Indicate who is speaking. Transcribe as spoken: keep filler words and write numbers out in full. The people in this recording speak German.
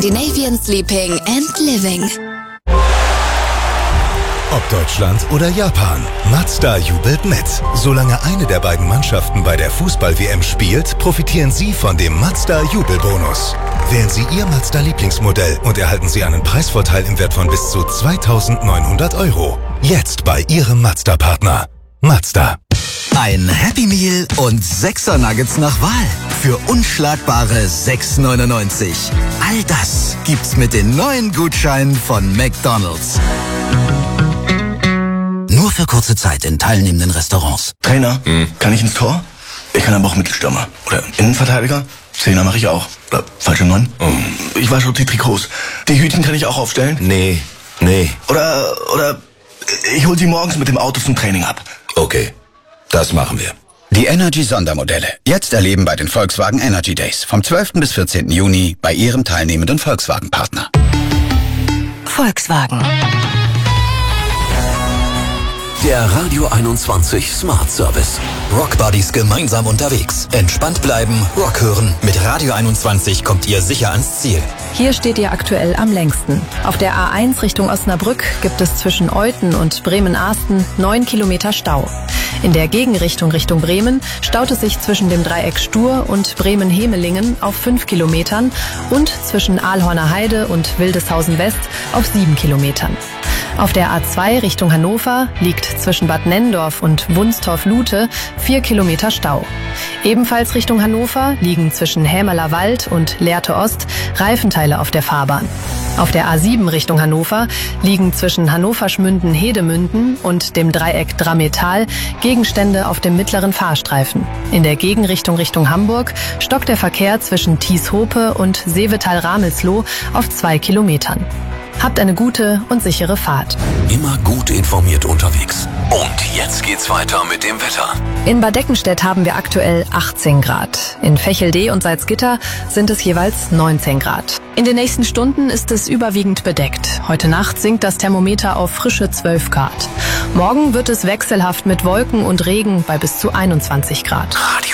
Speaker 1: Scandinavian Sleeping and Living.
Speaker 2: Ob Deutschland oder Japan, Mazda jubelt mit. Solange eine der beiden Mannschaften bei der Fußball-W M spielt, profitieren Sie von dem Mazda-Jubelbonus. Wählen Sie Ihr Mazda-Lieblingsmodell und erhalten Sie einen Preisvorteil im Wert von bis zu zweitausendneunhundert Euro. Jetzt bei Ihrem Mazda-Partner. Mazda.
Speaker 3: Ein Happy Meal und Sechser Nuggets nach Wahl für unschlagbare sechs neunundneunzig. All das gibt's mit den neuen Gutscheinen von McDonald's. Nur für kurze Zeit in teilnehmenden Restaurants.
Speaker 4: Trainer, hm. kann ich ins Tor? Ich kann aber auch Mittelstürmer. Oder Innenverteidiger? Zehner mache ich auch. Oder falsche Neun? Oh. Ich wasche auch die Trikots. Die Hütchen kann ich auch aufstellen?
Speaker 5: Nee, nee.
Speaker 4: Oder, oder ich hol sie morgens mit dem Auto zum Training ab.
Speaker 5: Okay, das machen wir.
Speaker 3: Die Energy-Sondermodelle. Jetzt erleben bei den Volkswagen Energy Days. Vom zwölften bis vierzehnten Juni bei Ihrem teilnehmenden Volkswagen-Partner.
Speaker 1: Volkswagen.
Speaker 6: Der Radio einundzwanzig Smart Service.
Speaker 3: Rockbuddies gemeinsam unterwegs. Entspannt bleiben, Rock hören. Mit Radio einundzwanzig kommt ihr sicher ans Ziel.
Speaker 7: Hier steht ihr aktuell am längsten. Auf der A eins Richtung Osnabrück gibt es zwischen Euthen und Bremen-Ahsten neun Kilometer Stau. In der Gegenrichtung Richtung Bremen staut es sich zwischen dem Dreieck Stur und Bremen-Hemelingen auf fünf Kilometern und zwischen Aalhorner Heide und Wildeshausen West auf sieben Kilometern. Auf der A zwei Richtung Hannover liegt zwischen Bad Nenndorf und Wunstorf-Lute vier Kilometer Stau. Ebenfalls Richtung Hannover liegen zwischen Hämerler Wald und Lehrte Ost Reifenteile auf der Fahrbahn. Auf der A sieben Richtung Hannover liegen zwischen Hannover-Schmünden-Hedemünden und dem Dreieck Drammetal Gegenstände auf dem mittleren Fahrstreifen. In der Gegenrichtung Richtung Hamburg stockt der Verkehr zwischen Thieshope und Seevetal-Ramelsloh auf zwei Kilometern. Habt eine gute und sichere Fahrt.
Speaker 6: Immer gut informiert unterwegs. Und jetzt geht's weiter mit dem Wetter.
Speaker 7: In Bad Deckenstedt haben wir aktuell achtzehn Grad. In Vechel-D und Salzgitter sind es jeweils neunzehn Grad. In den nächsten Stunden ist es überwiegend bedeckt. Heute Nacht sinkt das Thermometer auf frische zwölf Grad. Morgen wird es wechselhaft mit Wolken und Regen bei bis zu einundzwanzig Grad.
Speaker 6: Radio